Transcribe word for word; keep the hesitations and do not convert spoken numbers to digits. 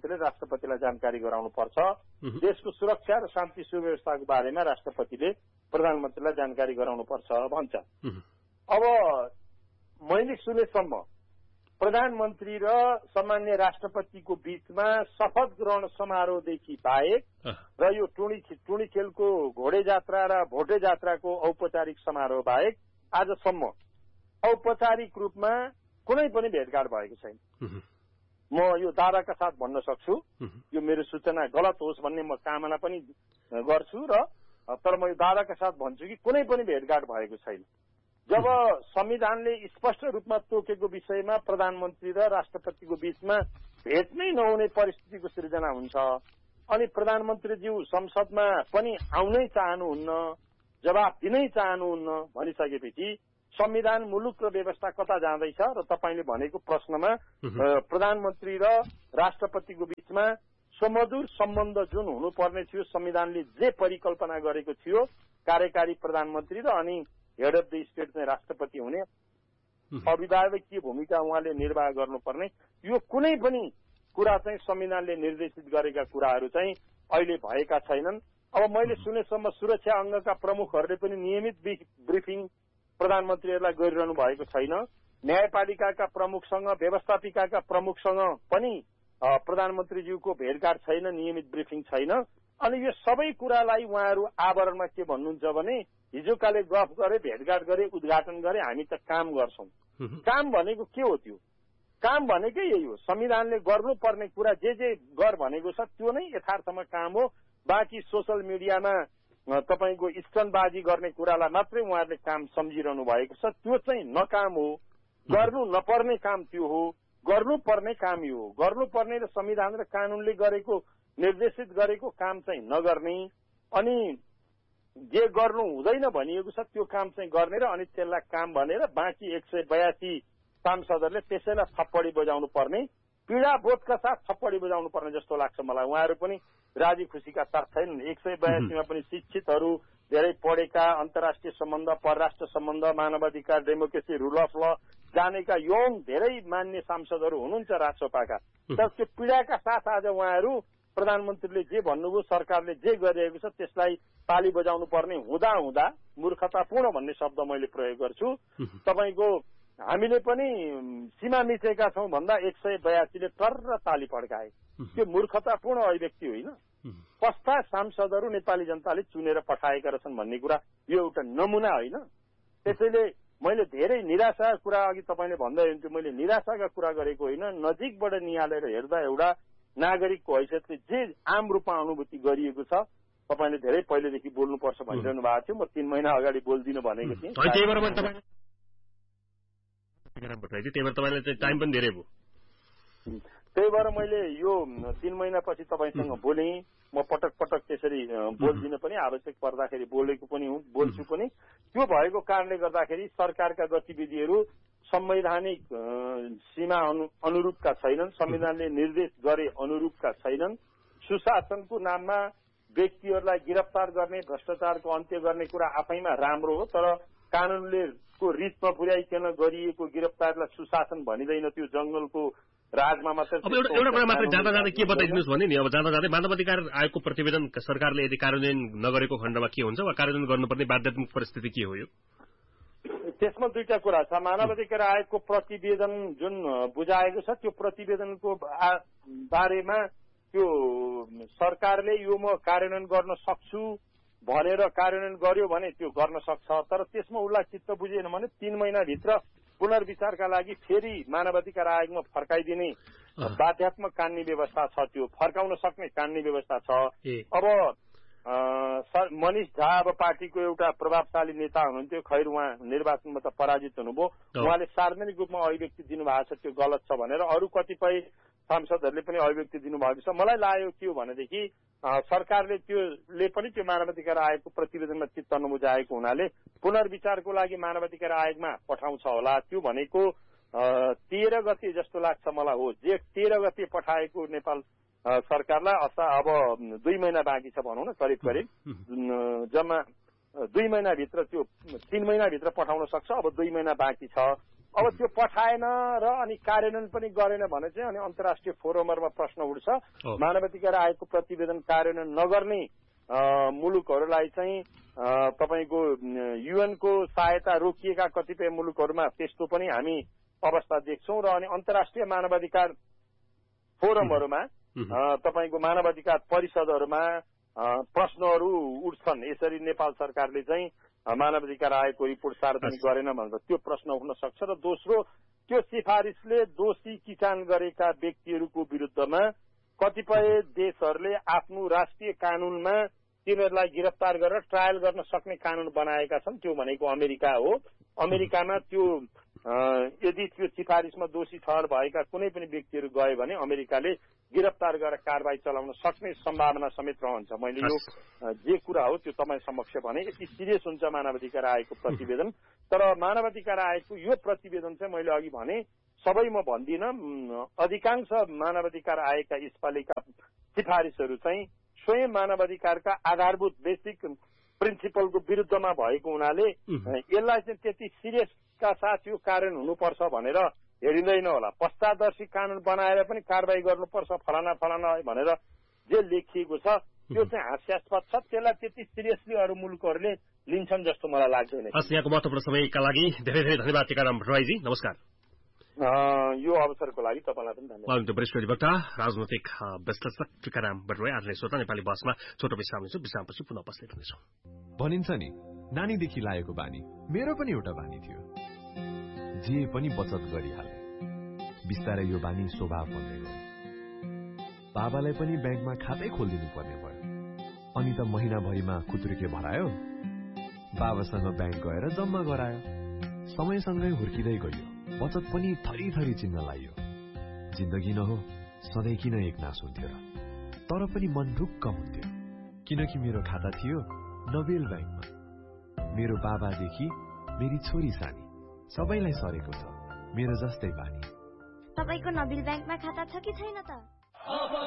प्रधानमन्त्रीले राष्ट्रपतिलाई जानकारी गराउनुपर्छ। देशको सुरक्षा र शान्ति सुव्यवस्थाको बारेमा राष्ट्रपतिले प्रधानमन्त्रीलाई जानकारी गराउनुपर्छ भन्छ। अब मैले सुनेसम्म प्रधानमन्त्री र सामान्य राष्ट्रपतिको बीचमा शपथ ग्रहण समारोहदेखि बाहेक र यो टुणी टुणी खेलको घोडे जात्रा र भोटे जात्राको औपचारिक समारोह बाहेक आजसम्म औपचारिक रूपमा कुनै पनि भेटघाट भएको छैन। म यो दावाका साथ भन्न सक्छु, यो मेरो सूचना गलत होस् भन्ने म कामना पनि गर्छु र तर म यो दावाका साथ भन्छु कि कुनै पनि भेटघाट भएको छैन। जब संविधानले स्पष्ट रूपमा तोकेको विषयमा प्रधानमन्त्री र राष्ट्रपतिको बीचमा भेट नै नहुने परिस्थितिको सृजना हुन्छ अनि प्रधानमन्त्रीज्यू संसदमा पनि आउनै चाहनुहुन्न, जवाफ दिनै चाहनुहुन्न भनिसकेपछि संविधान, मुलुक र व्यवस्था कता जाँदैछ र तपाईँले भनेको प्रश्नमा प्रधानमन्त्री र राष्ट्रपतिको बीचमा सुमधुर सम्बन्ध जुन हुनुपर्ने थियो, संविधानले जे परिकल्पना गरेको थियो कार्यकारी प्रधानमन्त्री र अनि हेड अफ द स्टेट चाहिँ राष्ट्रपति हुने अभिभावकीय भूमिका उहाँले निर्वाह गर्नुपर्ने, यो कुनै पनि कुरा चाहिँ संविधानले निर्देशित गरेका कुराहरू चाहिँ अहिले भएका छैनन्। अब मैले सुनेसम्म सुरक्षा अङ्गका प्रमुखहरूले पनि नियमित ब्रिफिङ प्रधानमन्त्रीहरूलाई गरिरहनु भएको छैन। न्यायपालिकाका प्रमुखसँग, व्यवस्थापिकाका प्रमुखसँग पनि प्रधानमन्त्रीज्यूको भेटघाट छैन, नियमित ब्रिफिङ छैन। अनि यो सबै कुरालाई उहाँहरू आवरणमा के भन्नुहुन्छ भने हिजोकाले गफ गरे, भेटघाट गरे, उद्घाटन गरे, हामी त काम गर्छौं। काम भनेको के हो? त्यो काम भनेकै यही हो, संविधानले गर्नुपर्ने कुरा जे जे गर भनेको छ त्यो नै यथार्थमा काम हो। बाँकी सोशल मिडियामा तपाईको स्टनबाजी गर्ने कुरालाई मात्रै उहाँहरूले काम सम्झिरहनु भएको छ, त्यो चाहिँ नकाम हो। गर्नु नपर्ने काम त्यो हो, गर्नुपर्ने काम यो हो। गर्नुपर्ने र संविधान र कानूनले गरेको निर्देशित गरेको काम चाहिँ नगर्ने, अनि जे गर्नु हुँदैन भनिएको छ त्यो काम चाहिँ गर्ने र अनि त्यसलाई काम भनेर बाँकी एक सय बयासी सांसदहरूले त्यसैलाई थप्पडी बजाउनु पर्ने, पीडाबोधका साथ थप्पडी बजाउनु पर्ने जस्तो लाग्छ मलाई। उहाँहरू पनि राजी खुसीका साथ छैनन्। एक सय बयासीमा पनि शिक्षितहरू, धेरै पढेका, अन्तर्राष्ट्रिय सम्बन्ध, परराष्ट्र सम्बन्ध, मानवाधिकार, डेमोक्रेसी, रुल अफ ल जानेका यौन धेरै मान्य सांसदहरू हुनुहुन्छ राष्ट्रपाका। तर त्यो पीडाका साथ आज उहाँहरू प्रधानमन्त्रीले जे भन्नुभयो, सरकारले जे गरिरहेको छ त्यसलाई ताली बजाउनु पर्ने हुँदा हुँदा मूर्खतापूर्ण भन्ने शब्द मैले प्रयोग गर्छु। तपाईँको हामीले पनि सीमा मिचेका छौं भन्दा एक सय बयासीले टर्र ताली पड्काए। त्यो मूर्खतापूर्ण अभिव्यक्ति होइन। कस्ता सांसदहरू नेपाली जनताले चुनेर पठाएका रहेछन् भन्ने कुरा यो एउटा नमुना होइन। त्यसैले मैले धेरै निराशाका कुरा अघि तपाईँले भन्दै हुनुहुन्थ्यो, मैले निराशाका कुरा गरेको होइन। नजिकबाट निहालेर हेर्दा एउटा नागरिकको हैसियतले जे आम रूपमा अनुभूति गरिएको छ, तपाईँले धेरै पहिलेदेखि बोल्नुपर्छ भनिरहनु भएको थियो, म तीन महिना अगाडि बोल्दिनँ भनेको थिएँ। त्यही भएर तपाईँले टाइम पनि धेरै भयो। त्यही भएर मैले यो तीन महिनापछि तपाईँसँग बोलेँ। म पटक पटक त्यसरी बोल्दिनँ पनि, आवश्यक पर्दाखेरि बोलेको पनि हुँ, बोल्छु पनि। त्यो भएको कारणले गर्दाखेरि सरकारका गतिविधिहरू संवैधानिक सीमा अनुरूपका छैनन्, संविधानले निर्देश गरे अनुरूपका छैनन्। सुशासनको नाममा व्यक्तिहरूलाई गिरफ्तार गर्ने, भ्रष्टाचारको अन्त्य गर्ने कुरा आफैमा राम्रो हो, तर कानूनले को रितमा पुर्याइकन गरिएको गिरफ्तारलाई सुशासन भनिँदैन। त्यो जंगलको राजमा मात्र। अब एउटा एउटा कुरा मात्र जाँदा जाँदै के बताइदिनुहोस् भने नि, अब जाँदा जाँदै मानवाधिकार आयोगको प्रतिवेदन सरकारले यदि कार्यान्वयन नगरेको खण्डमा के हुन्छ वा कार्यान्वयन गर्नुपर्ने बाध्यात्मक परिस्थिति के हो? यो त्यसमा दुईटा कुरा छ। मानवाधिकार आयोगको प्रतिवेदन जुन बुझाएको छ त्यो प्रतिवेदनको बारेमा त्यो सरकारले यो म कार्यान्वयन गर्न सक्छु भनेर कार्यान्वयन गर्यो भने त्यो गर्न सक्छ, तर त्यसमा उसलाई चित्त बुझेन भने तीन महिनाभित्र पुनर्विचारका लागि फेरि मानवाधिकार आयोगमा फर्काइदिने बाध्यात्मक कानूनी व्यवस्था छ, त्यो फर्काउन सक्ने कानूनी व्यवस्था छ। अब मनिष झा अब पार्टीको एउटा प्रभावशाली नेता हुनुहुन्थ्यो, खैर उहाँ निर्वाचनमा त पराजित हुनुभयो, उहाँले सार्वजनिक रूपमा अभिव्यक्ति दिनुभएको छ त्यो गलत छ भनेर। अरू कतिपय सांसदहरूले पनि अभिव्यक्ति दिनुभएको छ। मलाई लाग्यो के हो भनेदेखि सरकारले त्योले पनि त्यो मानवाधिकार आयोगको प्रतिवेदनमा चित्त नबुझाएको हुनाले पुनर्विचारको लागि मानवाधिकार आयोगमा पठाउँछ होला। त्यो भनेको तेह्र गते जस्तो लाग्छ मलाई, हो जेठ तेह्र गते पठाएको नेपाल सरकारलाई असा अब दुई महिना बाँकी छ भनौँ न, करिब करिब जम्मा दुई महिनाभित्र त्यो तीन महिनाभित्र पठाउन सक्छ। अब दुई महिना बाँकी छ। अब त्यो पठाएन र अनि कार्यान्वयन पनि गरेन भने चाहिँ अनि अन्तर्राष्ट्रिय फोरमहरूमा प्रश्न उठ्छ। मानवाधिकार आयोगको प्रतिवेदन कार्यान्वयन नगर्ने मुलुकहरूलाई चाहिँ तपाईँको युएनको सहायता रोकिएका कतिपय मुलुकहरूमा त्यस्तो पनि हामी अवस्था देख्छौँ र अनि अन्तर्राष्ट्रिय मानवाधिकार फोरमहरूमा तपाईँको मानवाधिकार परिषदहरूमा प्रश्नहरू उठ्छन्। यसरी नेपाल सरकारले चाहिँ मानवाधिकार आयोगको रिपोर्ट सार्वजनिक गरेन भनेर त्यो प्रश्न उठ्न सक्छ। र दोस्रो, त्यो सिफारिसले दोषी किसान गरेका व्यक्तिहरूको विरुद्धमा कतिपय देशहरूले आफ्नो राष्ट्रिय कानूनमा तिनीहरूलाई गिरफ्तार गरेर ट्रायल गर्न सक्ने कानून बनाएका छन्। त्यो भनेको अमेरिका हो। अमेरिकामा त्यो यदि त्यो सिफारिसमा दोषी ठहर भएका कुनै पनि व्यक्तिहरू गए भने अमेरिकाले गिरफ्तार गरेर कारबाही चलाउन सक्ने सम्भावना समेत रहन्छ। मैले यो जे कुरा हो त्यो तपाईँ समक्ष भने यति सिरियस हुन्छ मानवाधिकार आयोगको प्रतिवेदन। तर मानवाधिकार आयोगको यो प्रतिवेदन चाहिँ मैले अघि भने सबै म भन्दिनँ, अधिकांश मानवाधिकार आयोगका यसपालिका सिफारिसहरू चाहिँ स्वयं मानवाधिकारका आधारभूत बेसिक प्रिन्सिपलको विरुद्धमा भएको हुनाले यसलाई चाहिँ त्यति सिरियसका साथ यो कार्यान्वयन हुनुपर्छ भनेर हेरिँदैन होला। पश्चातदर्शी कानून बनाएर पनि कारबाही गर्नुपर्छ फलाना फलाना भनेर जे लेखिएको छ त्यो चाहिँ हास्यास्पद छ। त्यसलाई त्यति सिरियसली अरू मुलुकहरूले लिन्छन् जस्तो मलाई लाग्दैन। हस्, यहाँको महत्त्वपूर्ण समयका लागि धेरै धेरै धन्यवाद टीकाराम भट्टराईजी। नमस्कार। यो अवसरको लागि तपाईँलाई पनि धन्यवाद। वरिष्ठ अधिवक्ता राजनैतिक विश्लेषक टीकाराम भट्टराई आजलाई श्रोता नेपाली बसमा छोटो विश्राम लिन्छौँ। विश्रामपछि पुनः उपस्थित हुनेछौँ। भनिन्छ नि नानीदेखि लागेको बानी मेरो पनि एउटा बानी थियो, जे पनि बचत गरिहाले। बिस्तारै यो बानी स्वभाव बन्दै गयो। बाबालाई पनि ब्याङ्कमा खातै खोलिदिनु पर्ने भयो। अनि त महिनाभरिमा खुत्रुके भरायो, बाबासँग ब्याङ्क गएर जम्मा गरायो। समयसँगै हुर्किँदै गयो, बचत पनि थरी थरी चिन्न लाग्यो। जिन्दगी न हो सधैँ किन एक नास हुन्थ्यो र? तर पनि मन ढुक्क हुन्थ्यो, किनकि मेरो खाता थियो नोबेल ब्याङ्कमा। मेरो बाबादेखि मेरी छोरी सानी सबैलाई सरेको छ मेरो जस्तै बानी। तपाईको नोबेल ब्याङ्कमा खाता छ कि छैन त?